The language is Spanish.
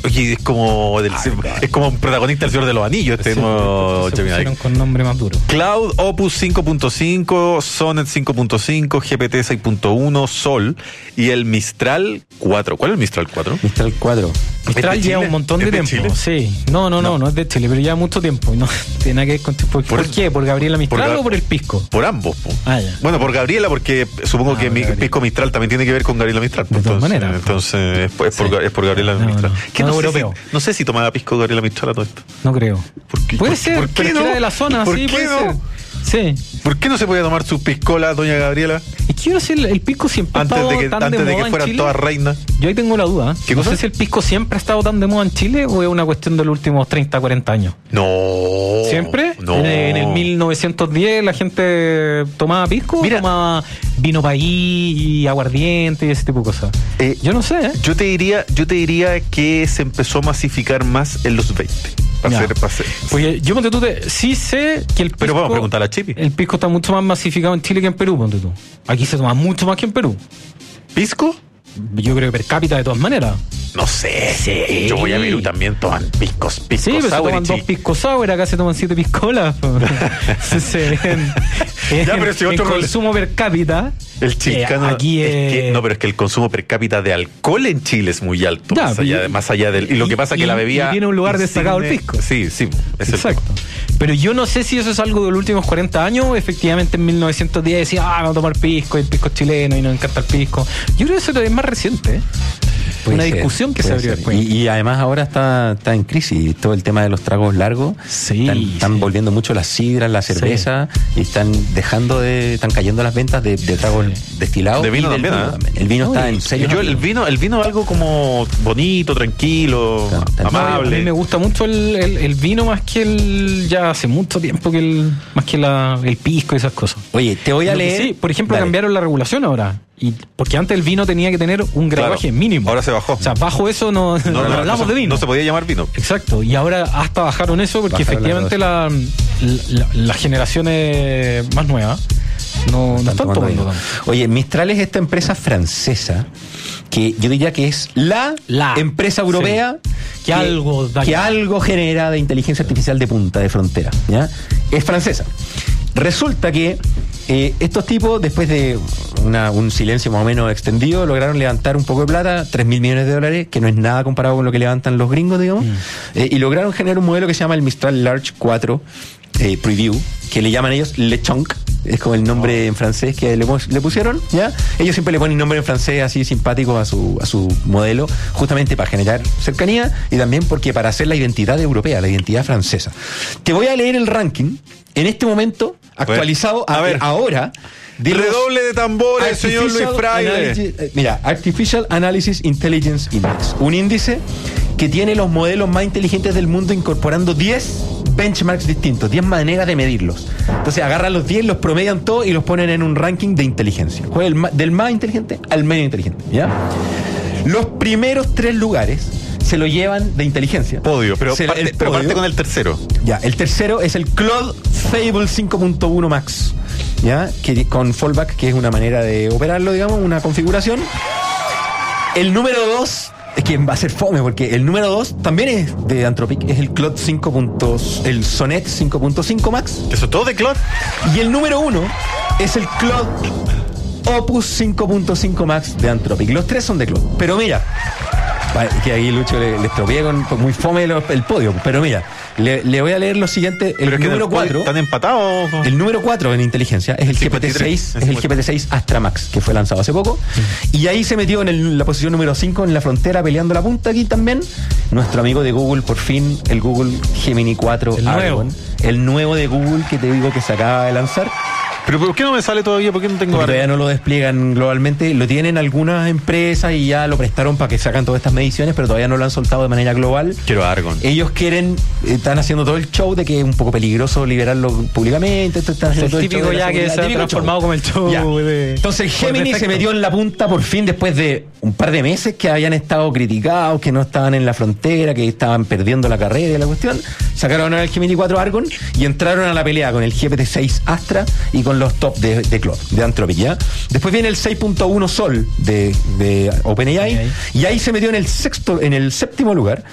Oye, es como es como un protagonista del Señor de los Anillos, este nuevo Gemini. Con nombre más duro. Cloud Opus 5.5, Sonnet 5.5, GPT 6.1, Sol y el Mistral 4. ¿Cuál es el Mistral 4? Mistral 4. Mistral lleva un montón de tiempo. Chile? Sí. No es de Chile, pero lleva mucho tiempo. No tiene nada que ver con ¿Por qué? ¿Por Gabriela Mistral o por el Pisco? Por ambos. Ya. Bueno, por Gabriela, porque supongo que Pisco Mistral también tiene que ver con Gabriela Mistral. De todas maneras. Entonces es por Gabriela Mistral. No sé si tomaba pisco Gabriela Mistral a todo esto. No creo. Puede ser, ¿por qué pero no? Era de la zona, ¿Por sí, qué puede no? ser. Sí. ¿Por qué no se podía tomar su piscola, doña Gabriela? Es que yo no sé, el pisco siempre ha estado tan de moda que fueran en Chile. Todas reinas. Yo ahí tengo la duda. ¿Qué no cosa? sé si el pisco siempre ha estado tan de moda en Chile o es una cuestión de los últimos 30, 40 años. No. ¿Siempre? No. En el 1910 la gente tomaba pisco, tomaba vino país y aguardiente y ese tipo de cosas. Yo no sé. Yo te diría que se empezó a masificar más en los 20. Pues yo, ponte tú, sí sé que el pisco... Pero vamos a preguntar a Chipi. El pisco está mucho más masificado en Chile que en Perú, ponte tú. Aquí se toma mucho más que en Perú. ¿Pisco? Yo creo que per cápita de todas maneras. No sé. Sí. Yo voy a Perú también toman piscos sí, pero se toman 2 pisco sour, acá se toman 7 piscolas. En consumo per cápita. El chilcano aquí pero es que el consumo per cápita de alcohol en Chile es muy alto. Ya, más allá del. Y lo que pasa es que la bebida. Y tiene un lugar destacado el pisco. Sí, exacto. Pero yo no sé si eso es algo de los últimos 40 años. Efectivamente, en 1910 decía, vamos a tomar pisco, el pisco es chileno y nos encanta el pisco. Yo creo que eso es más reciente. Una discusión que se abrió después. Y además ahora está en crisis todo el tema de los tragos largos. Sí, están volviendo mucho las sidras, la cerveza, y están cayendo las ventas de tragos destilados. De vino también, El vino está en serio. El vino es algo como bonito, tranquilo, amable. A mí me gusta mucho el vino más que ya hace mucho tiempo que el pisco y esas cosas. Oye, te voy a leer. Sí, por ejemplo, cambiaron la regulación ahora. Porque antes el vino tenía que tener un gradaje mínimo. Ahora se bajó. O sea, bajo eso no hablamos de vino. No se podía llamar vino. Exacto. Y ahora hasta bajaron eso porque efectivamente las generaciones más nuevas no están tomando tanto. Oye, Mistral es esta empresa francesa que yo diría que es la empresa europea que algo genera de inteligencia artificial de punta, de frontera. ¿Ya? Es francesa. Resulta que estos tipos, después de un silencio más o menos extendido, lograron levantar un poco de plata, $3.000 millones, que no es nada comparado con lo que levantan los gringos, digamos, y lograron generar un modelo que se llama el Mistral Large 4 Preview, que le llaman ellos Le Chonk, es como el nombre en francés que le pusieron, ¿ya? Ellos siempre le ponen nombre en francés así simpático a su modelo, justamente para generar cercanía y también porque para hacer la identidad europea, la identidad francesa. Te voy a leer el ranking en este momento, actualizado ahora. Redoble de tambores, señor Luis Fraile. Mira, Artificial Analysis Intelligence Index, un índice que tiene los modelos más inteligentes del mundo incorporando 10 benchmarks distintos, 10 maneras de medirlos. Entonces agarran los 10, los promedian todos y los ponen en un ranking de inteligencia. Del más inteligente al medio inteligente, ¿ya? Los primeros 3 lugares se lo llevan de inteligencia. Podio, pero parte con el tercero. Ya, el tercero es el Claude Fable 5.1 Max, ¿ya? Que con fallback, que es una manera de operarlo, digamos, una configuración. El número 2, es que va a ser fome, porque el número 2 también es de Anthropic, es el Claude el Sonnet 5.5 Max. ¿Eso es todo de Claude? Y el número 1 es el Claude Opus 5.5 Max de Anthropic. Los 3 son de Claude. Pero mira, que ahí Lucho le estropeé con muy fome el podio. Pero mira, le voy a leer lo siguiente. El número 4. ¿Están empatados? El número 4 en inteligencia es el GPT-6. Es el GPT-6 Astra Max, que fue lanzado hace poco. Y ahí se metió en la posición número 5, en la frontera, peleando la punta aquí también. Nuestro amigo de Google, por fin, el Google Gemini 4 Argon. El nuevo de Google que te digo que se acaba de lanzar. ¿Pero por qué no me sale todavía? ¿Por qué no tengo Porque todavía no lo despliegan globalmente? Lo tienen algunas empresas y ya lo prestaron para que sacan todas estas mediciones, pero todavía no lo han soltado de manera global. Quiero Argon. Ellos están haciendo todo el show de que es un poco peligroso liberarlo públicamente. Están haciendo el típico ya que se ha transformado como el show. Entonces el Gemini se metió en la punta por fin después de un par de meses que habían estado criticados, que no estaban en la frontera, que estaban perdiendo la carrera y la cuestión. Sacaron ahora el Gemini 4 Argon y entraron a la pelea con el GPT-6 Astra y con los top de Claude, de Anthropic, ¿ya? Después viene el 6.1 Sol de OpenAI y ahí se metió en el séptimo lugar